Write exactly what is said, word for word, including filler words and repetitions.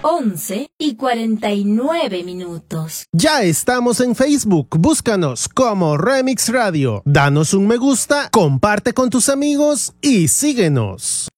once y cuarenta y nueve minutos. Ya estamos en Facebook, búscanos como Remix Radio. Danos un me gusta, comparte con tus amigos y síguenos.